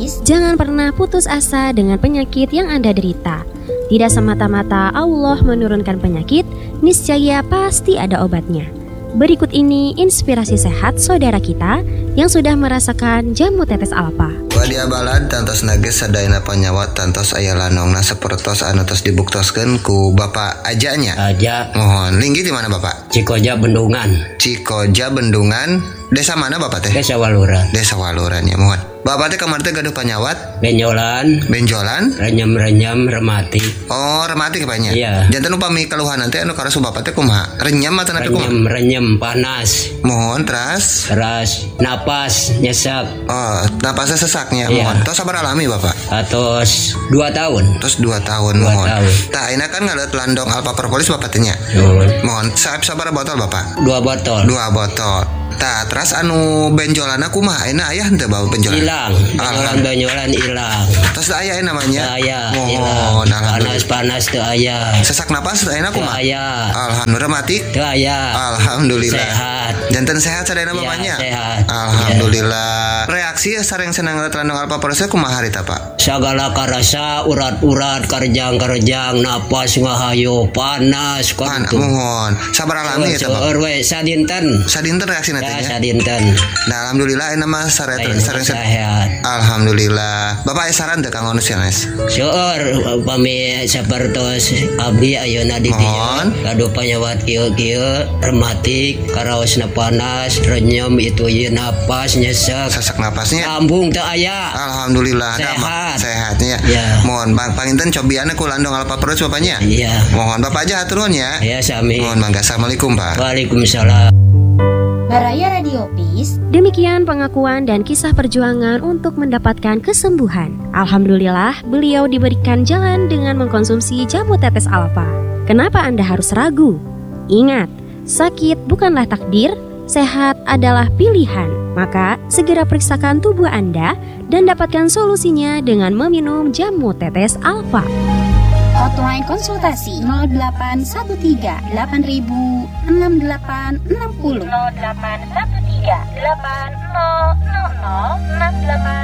Radiopis, jangan pernah putus asa dengan penyakit yang Anda derita. Tidak semata-mata Allah menurunkan penyakit, niscaya pasti ada obatnya. Berikut ini inspirasi sehat saudara kita yang sudah merasakan jamu tetes alfa. Wadia balad tantos nages sadayana panyawat tantos aya lanongna sapertos anu tos dibuktoskeun ku Bapak Ajanya. Aja. Mohon linggi di mana Bapak? Cikoja Bendungan. Cikoja Bendungan. Desa mana Bapak teh? Desa Waluran. Desa Waluran ya, mohon. Bapak teh kamar teh gaduh panyawat? Benjolan. Benjolan? Renyam-renyam rematik. Oh, rematik banyak. Iya. Janten upami keluhan nanti anu karasu Bapak teh kumaha? Renyam atau napi kumaha? Renyam panas. Mohon teras. Teras napas nyesak. Oh, napasnya sesaknya. Iya. Mohon. Tos sabar alami Bapak. Atos 2 tahun. Terus 2 tahun 2 mohon. tahun. Tah ayeuna kan ngalet landong alpa propolis Bapak teh nya. Mohon sabar botol Bapak. 2 botol. 2 botol. Tah terus anu benjolana kumaha ayeuna aya henteu bawa benjolan? Hilang. Benjolan hilang. Terus aya namanya? Aya. Mohon alhamdulillah. Panas teu aya. Sesak napas ayeuna kumaha? Aya. Alhamdulillah rematik? Teu aya. Alhamdulillah. Sehat. Janten sehat sadayana bapaknya? Sehat. Alhamdulillah. Reaksi sareng senang ngeliat landong alpa propolis kumaha harita Pak? Sagala karasa urat-urat karjang-karjang napas ngahayu panas kudu. Mohon sabar alami ya Pak. Seueur we sadinten. Sadinten reaksi nanti Ya, nya? sadinten. Nah alhamdulillah ini mah sareng Sehat. alhamdulillah. Bapak saran teh Kang Onus ya Nes? Seueur upami sapertos abdi ayeuna di dieu gaduh panyawat kieu rematik karaosna panas renyem itu ieu napas nyesek Sesak napasnya? lambung teu aya. Alhamdulillah sehatnya. Ya. Mohon panginten cobiana ku landong alpa propolis Bapaknya? Iya. Mohon Bapak aja atur nuhun ya. Ya sami. Mohon mangga. Assalamualaikum Pak. Waalaikumsalam. Baraya Radiopis. Demikian pengakuan dan kisah perjuangan untuk mendapatkan kesembuhan. Alhamdulillah, beliau diberikan jalan dengan mengkonsumsi jamu tetes alfa. Kenapa Anda harus ragu? Ingat, sakit bukanlah takdir, sehat adalah pilihan. Maka, segera periksakan tubuh Anda dan dapatkan solusinya dengan meminum jamu tetes alfa. Hotline konsultasi 0813 8000 6860 0813 8000 6860